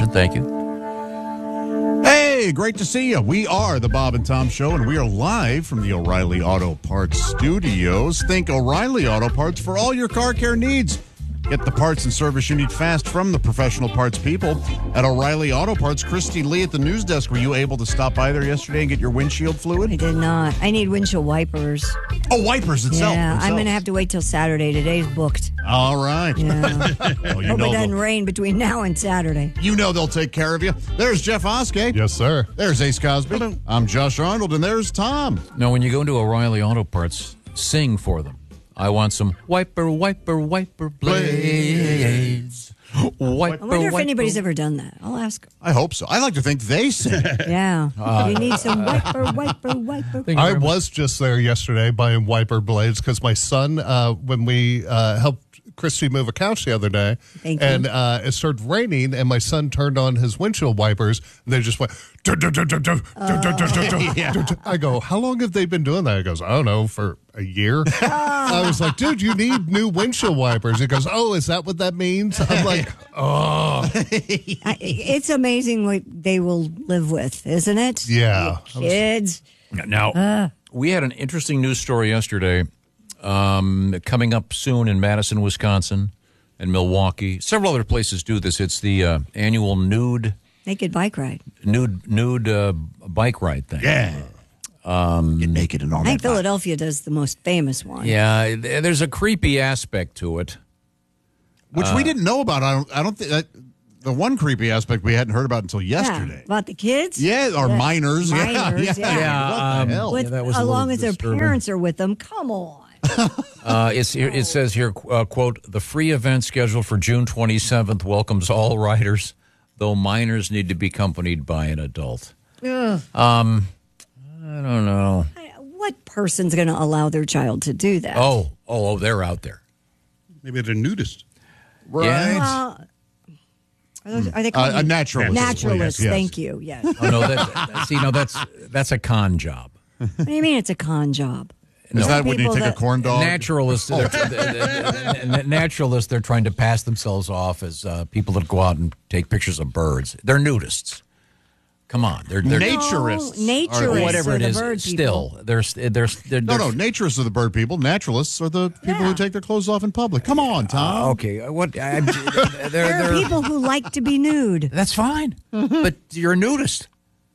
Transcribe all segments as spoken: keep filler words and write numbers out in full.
attention. Thank you. Hey, great to see you. We are the Bob and Tom Show, and we are live from the O'Reilly Auto Parts studios. Think O'Reilly Auto Parts for all your car care needs. Get the parts and service you need fast from the professional parts people at O'Reilly Auto Parts. Christy Lee at the news desk. Were you able to stop by there yesterday and get your windshield fluid? I did not. I need windshield wipers. Oh, wipers itself. Yeah, themselves. I'm going to have to wait till Saturday. Today's booked. All right. Yeah. Well, you Hope know it doesn't they'll- rain between now and Saturday. You know they'll take care of you. There's Jeff Oskey. Yes, sir. There's Ace Cosby. I'm Josh Arnold, and there's Tom. Now, when you go into O'Reilly Auto Parts, sing for them. I want some wiper, wiper, wiper blades. Wiper, I wonder if wiper. anybody's ever done that. I'll ask. I hope so. I like to think they sing. Yeah. you need some wiper, wiper, wiper. Thank you I very much. was just there yesterday buying wiper blades because my son, uh, when we uh, helped Christy move a couch the other day, Thank you. and uh, it started raining, and my son turned on his windshield wipers, and they just went. "Duh, duh, duh, duh, duh, duh, duh, duh, duh, duh, duh, duh." I go, how long have they been doing that? He goes, I don't know, for a year. I was like, dude, you need new windshield wipers. He goes, oh, is that what that means? I'm like, oh, I, it's amazing what they will live with, isn't it? yeah. Kids. Now, we had an interesting news story yesterday um, coming up soon in Madison, Wisconsin, and Milwaukee. Several other places do this. It's the uh, annual nude Naked bike ride. nude nude uh, bike ride thing. Yeah. Um, Get naked and all I think that. Philadelphia does the most famous one. Yeah, th- there's a creepy aspect to it. Which we didn't know about. I don't, I don't think that the one creepy aspect we hadn't heard about until Yeah. yesterday. About the kids? Yeah, or Yeah. minors. Minors, yeah, yeah. What um, the hell? With, Yeah, that was a as little long as their disturbing. parents are with them. Come on. Uh, it's here, it says here, uh, quote, the free event scheduled for June twenty-seventh welcomes all riders, though minors need to be accompanied by an adult. Ugh. Um, I don't know. I- What person's going to allow their child to do that? Oh, oh, oh, they're out there. Maybe they're nudist. Right. Yeah. Well, are, those, are they called Uh, a naturalist. naturalists? Yes. Thank you. Yes. Oh no, that, see, no, that's that's a con job. What do you mean it's a con job? Is that when you People take a that- corn dog? Naturalists, they're, they're- they're- naturalists, they're trying to pass themselves off as uh, people that go out and take pictures of birds. They're nudists. Come on, they're, they're Naturists. No, naturists Are- whatever are it the is. bird Still, people. they're they're, they're, No, they're no, naturists are the bird people. Naturalists are the people Yeah. who take their clothes off in public. Come on, Tom. Uh, okay, what? I, they're, There are they're, people who like to be nude. That's fine, but you're a nudist.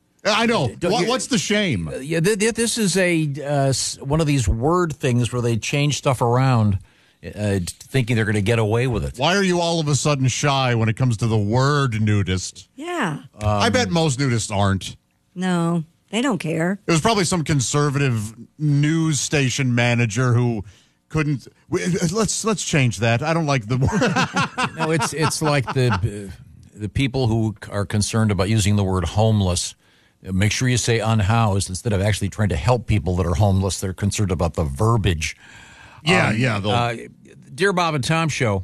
I know. Don't What, you- what's the shame? Yeah, th- th- this is a uh, s- one of these word things where they change stuff around, uh, thinking they're going to get away with it. Why are you all of a sudden shy when it comes to the word nudist? Yeah. I bet most nudists aren't. No, they don't care. It was probably some conservative news station manager who couldn't. we- Let's let's change that. I don't like the word. No, it's it's like the the people who are concerned about using the word homeless. Make sure you say unhoused instead of actually trying to help people that are homeless. They're concerned about the verbiage. Yeah, yeah. they'll- Uh, Dear Bob and Tom Show,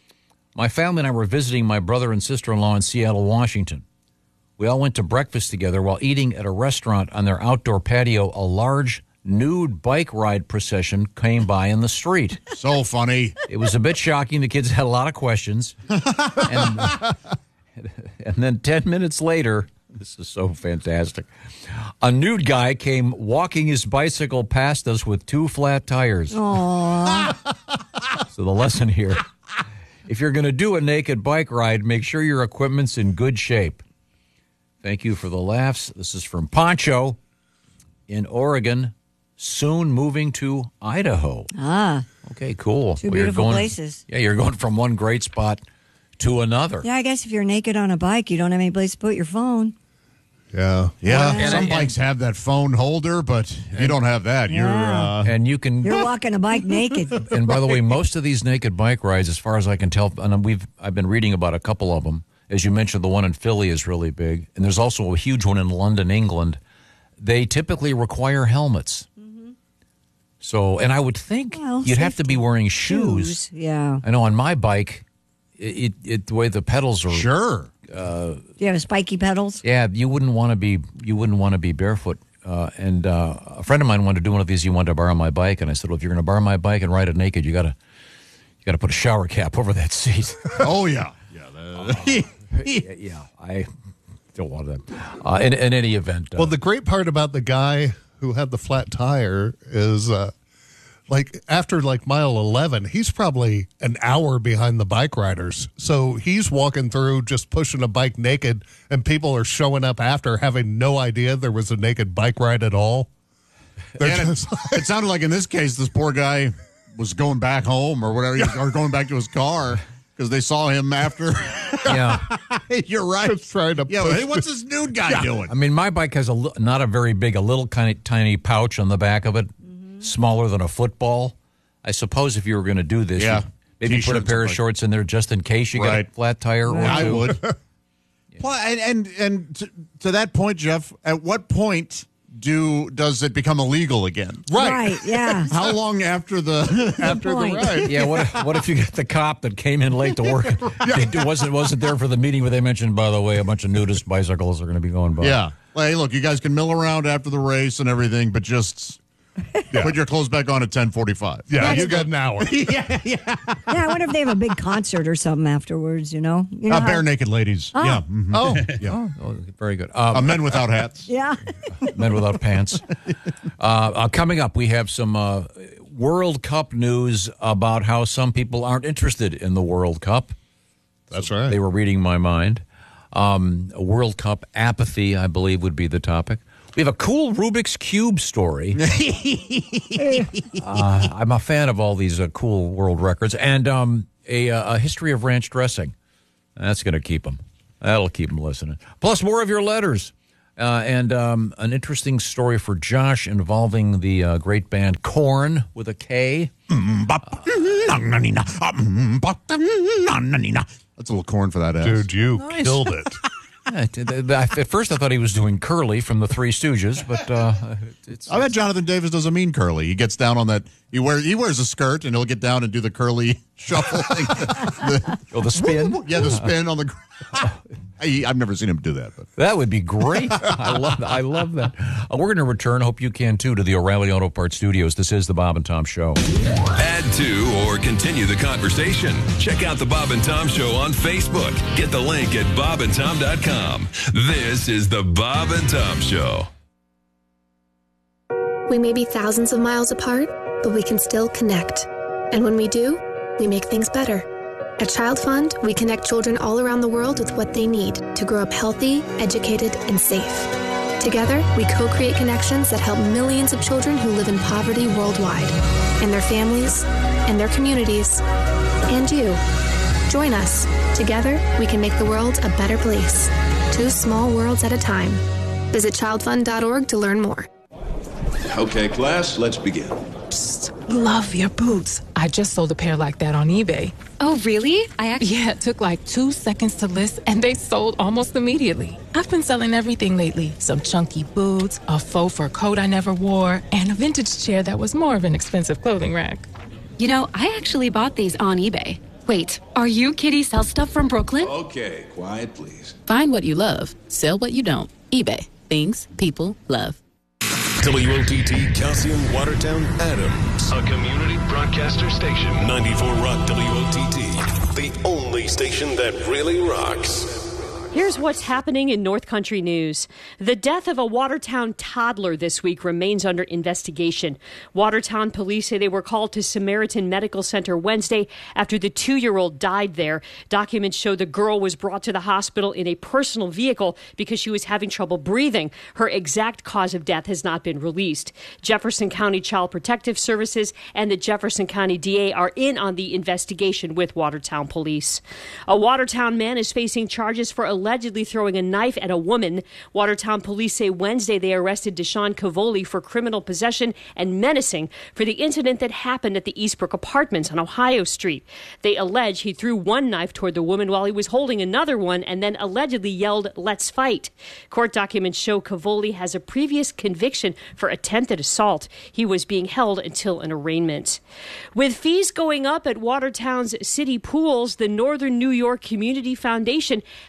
my family and I were visiting my brother and sister-in-law in Seattle, Washington. We all went to breakfast together. While eating at a restaurant on their outdoor patio, a large nude bike ride procession came by in the street. so funny. It was a bit shocking. The kids had a lot of questions. And, and then ten minutes later, this is so fantastic, a nude guy came walking his bicycle past us with two flat tires. Aww. So the lesson here, if you're going to do a naked bike ride, make sure your equipment's in good shape. Thank you for the laughs. This is from Poncho in Oregon, soon moving to Idaho. Ah. Okay, cool. Two Well, you're beautiful going- places. Yeah, you're going from one great spot to another. Yeah, I guess if you're naked on a bike, you don't have any place to put your phone. Yeah. Yeah, Yeah. some And- bikes have that phone holder, but if you don't have that, you're. Yeah. Uh, And you can, You're walking a bike naked. and by the way, most of these naked bike rides, as far as I can tell, and we've I've been reading about a couple of them. As you mentioned, the one in Philly is really big, and there's also a huge one in London, England. They typically require helmets. So, and I would think Well, you'd have to safety. be wearing shoes. Yeah. I know on my bike, it, it the way the pedals are. sure. Do you have spiky pedals? Yeah, you wouldn't want to be you wouldn't want to be barefoot. Uh, and uh, a friend of mine wanted to do one of these. He wanted to borrow my bike, and I said, "Well, if you're going to borrow my bike and ride it naked, you got to you got to put a shower cap over that seat." Oh, yeah. Yeah. the- yeah, I don't want that. Uh, in, in any event. Uh, Well, the great part about the guy who had the flat tire is, uh, like, after, like, mile eleven, he's probably an hour behind the bike riders. So he's walking through just pushing a bike naked, and people are showing up after having no idea there was a naked bike ride at all. They're And just it, it sounded like in this case, this poor guy was going back home or whatever, or going back to his car because they saw him after. yeah. You're right. Just trying to Yeah, push hey, what's this nude guy doing? I mean, my bike has a li- not a very big, a little kind of tiny pouch on the back of it, smaller than a football. I suppose if you were going to do this, Yeah. you'd maybe put a T-shirts pair of like- shorts in there just in case you Right. get a flat tire. Or I two. would. Well, and and, and to, to that point, Jeff, at what point do does it become illegal again? Right, yeah. How long after the after the point. ride. Yeah, what if, what if you get the cop that came in late to work? It wasn't wasn't there for the meeting where they mentioned, by the way, a bunch of nudist bicycles are going to be going by. Yeah. Well, hey, look, you guys can mill around after the race and everything, but just put your clothes back on at ten forty-five. Yeah, you got an hour. Yeah, I wonder if they have a big concert or something afterwards, you know? You know Uh, how- bare naked ladies. Yeah. mhm. Oh, Yeah. Oh, very good. Um, Uh, men without hats. Yeah. Men without pants. Uh, uh, coming up, we have some uh, World Cup news about how some people aren't interested in the World Cup. that's right. They were reading my mind. Um, a World Cup apathy, I believe, would be the topic. We have a cool Rubik's Cube story. uh, I'm a fan of all these uh, cool world records. And um, a, uh, a history of ranch dressing. That's going to keep them. That'll keep them listening. Plus, more of your letters. Uh, and um, an interesting story for Josh involving the uh, great band Korn with a K. That's a little corn for that ass. Dude, you Nice. killed it. Yeah, t- th- th- At first, I thought he was doing Curly from the Three Stooges, but uh, it's, I bet Jonathan Davis doesn't mean curly. He gets down on that. He wears he wears a skirt and he'll get down and do the curly shuffle thing. the, oh, the spin. yeah, the spin on the. gr- I, I've never seen him do that, but That would be great. I love that. I love that. Uh, we're going to return. Hope you can too to the O'Reilly Auto Parts Studios. This is the Bob and Tom Show. Add to or continue the conversation. Check out the Bob and Tom Show on Facebook. Get the link at bob and tom dot com. This is the Bob and Tom Show. We may be thousands of miles apart, but we can still connect. And when we do, we make things better. At Child Fund, we connect children all around the world with what they need to grow up healthy, educated, and safe. Together, we co-create connections that help millions of children who live in poverty worldwide, and their families, and their communities, and you. Join us. Together, we can make the world a better place. Two small worlds at a time. Visit child fund dot org to learn more. Okay, class, let's begin. Love your boots. I just sold a pair like that on eBay. Oh, really? I actually... Yeah, it took like two seconds to list, and they sold almost immediately. I've been selling everything lately. Some chunky boots, a faux fur coat I never wore, and a vintage chair that was more of an expensive clothing rack. You know, I actually bought these on eBay. Wait, are you Kitty Sell Stuff from Brooklyn? Okay, quiet, please. Find what you love. Sell what you don't. eBay. Things people love. W O T T Calcium Watertown Adams. A community broadcaster station. ninety-four Rock W O T T. The only station that really rocks. Here's what's happening in North Country news. The death of a Watertown toddler this week remains under investigation. Watertown police say they were called to Samaritan Medical Center Wednesday after the two-year-old died there. Documents show the girl was brought to the hospital in a personal vehicle because she was having trouble breathing. Her exact cause of death has not been released. Jefferson County Child Protective Services and the Jefferson County D A are in on the investigation with Watertown police. A Watertown man is facing charges for allegedly throwing a knife at a woman. Watertown police say Wednesday they arrested Deshaun Cavoli for criminal possession and menacing for the incident that happened at the Eastbrook Apartments on Ohio Street. They allege he threw one knife toward the woman while he was holding another one and then allegedly yelled, "Let's fight." Court documents show Cavoli has a previous conviction for attempted assault. He was being held until an arraignment. With fees going up at Watertown's city pools, the Northern New York Community Foundation has received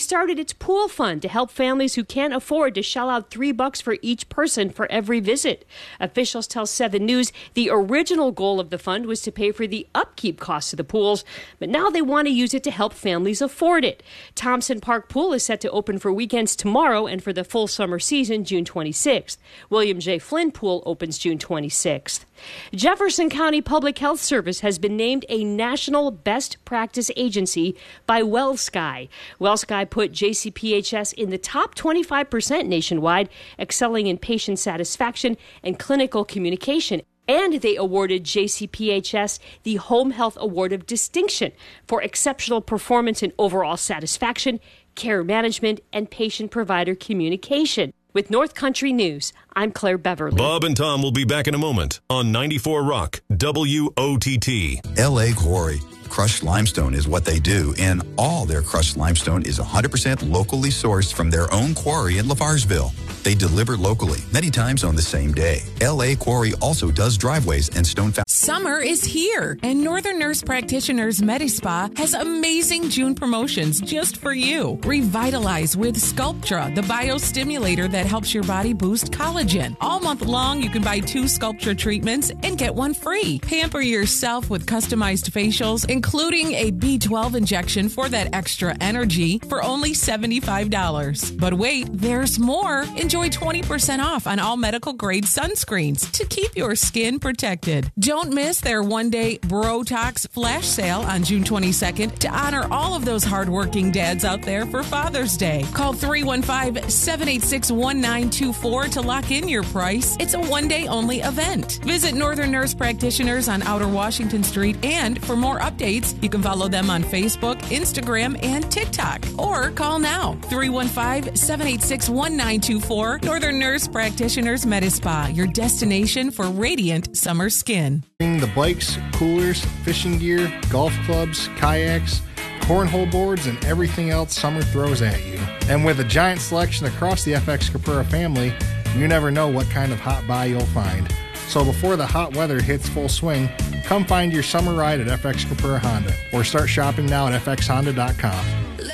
started its pool fund to help families who can't afford to shell out three bucks for each person for every visit. Officials tell seven News the original goal of the fund was to pay for the upkeep costs of the pools, but now they want to use it to help families afford it. Thompson Park Pool is set to open for weekends tomorrow and for the full summer season June twenty-sixth. William J. Flynn Pool opens June twenty-sixth. Jefferson County Public Health Service has been named a national best practice agency by WellSky. WellSky put J C P H S in the top twenty-five percent nationwide, excelling in patient satisfaction and clinical communication. And they awarded J C P H S the Home Health Award of Distinction for exceptional performance in overall satisfaction, care management, and patient-provider communication. With North Country News, I'm Claire Beverly. Bob and Tom will be back in a moment on ninety-four Rock W O T T. L A Quarry. Crushed limestone is what they do, and all their crushed limestone is one hundred percent locally sourced from their own quarry in LaVarsville. They deliver locally, many times on the same day. L A Quarry also does driveways and stone foundations. Summer is here, and Northern Nurse Practitioners MediSpa has amazing June promotions just for you. Revitalize with Sculptra, the biostimulator that helps your body boost collagen. All month long, you can buy two Sculptra treatments and get one free. Pamper yourself with customized facials, including a B twelve injection for that extra energy for only seventy-five dollars. But wait, there's more. Enjoy twenty percent off on all medical-grade sunscreens to keep your skin protected. Don't miss their one-day Brotox flash sale on June twenty-second to honor all of those hardworking dads out there for Father's Day. Call three one five, seven eight six, one nine two four to lock in your price. It's a one-day only event. Visit Northern Nurse Practitioners on Outer Washington Street, and for more updates, you can follow them on Facebook, Instagram, and TikTok. Or call now, three one five, seven eight six, one nine two four. Northern Nurse Practitioners MediSpa, your destination for radiant summer skin. The bikes, coolers, fishing gear, golf clubs, kayaks, cornhole boards, and everything else summer throws at you. And with a giant selection across the F X Capura family, you never know what kind of hot buy you'll find. So before the hot weather hits full swing, come find your summer ride at F X Capura Honda, or start shopping now at f x honda dot com.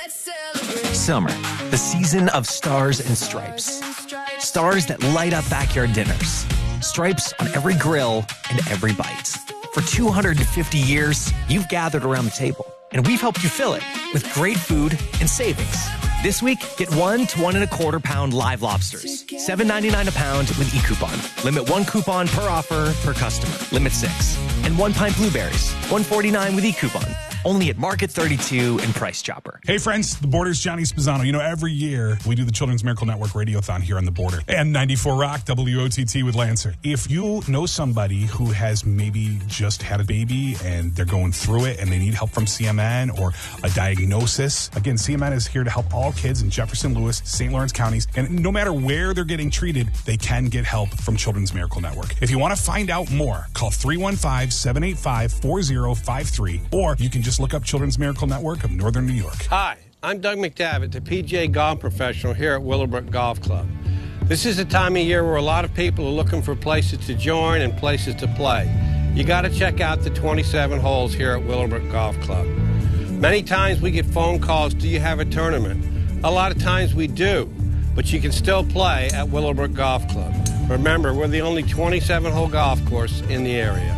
Summer, the season of stars and stripes. Stars that light up backyard dinners. Stripes on every grill and every bite. For two hundred fifty years, you've gathered around the table, and we've helped you fill it with great food and savings. This week, get one to one and a quarter pound live lobsters. seven ninety-nine a pound with e-coupon. Limit one coupon per offer per customer. Limit six. And one pint blueberries. one forty-nine with e-coupon. Only at Market thirty-two and Price Chopper. Hey friends, the Border's Johnny Spizzano. You know, every year we do the Children's Miracle Network Radiothon here on the Border. And ninety-four Rock, W O T T with Lancer. If you know somebody who has maybe just had a baby and they're going through it and they need help from C M N or a diagnosis, again, C M N is here to help all kids in Jefferson, Lewis, Saint Lawrence counties. And no matter where they're getting treated, they can get help from Children's Miracle Network. If you want to find out more, call three one five, seven eight five, four zero five three, or you can just look up Children's Miracle Network of Northern New York. Hi, I'm Doug McDavitt, the P G A golf professional here at Willowbrook Golf Club. This is the time of year where a lot of people are looking for places to join and places to play. You got to check out the twenty-seven holes here at Willowbrook Golf Club. Many times we get phone calls, do you have a tournament? A lot of times we do, but you can still play at Willowbrook Golf Club. Remember, we're the only twenty-seven hole golf course in the area.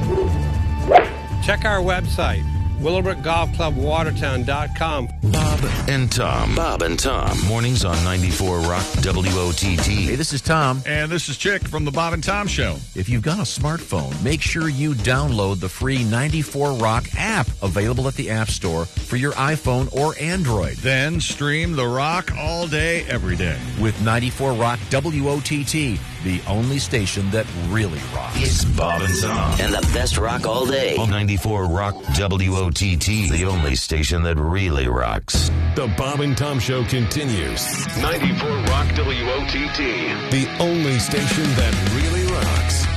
Check our website, Willowbrook Golf Club Watertown dot com. Bob and Tom. Bob and Tom. Mornings on ninety-four Rock W O T T. Hey, this is Tom. And this is Chick from the Bob and Tom Show. If you've got a smartphone, make sure you download the free ninety-four Rock app available at the App Store for your iPhone or Android. Then stream the Rock all day, every day. With ninety-four Rock W O T T, the only station that really rocks. It's Bob and Tom. And the best rock all day. On ninety-four Rock W O T T, the only station that really rocks. The Bob and Tom Show continues. ninety-four Rock W O T T. The only station that really rocks.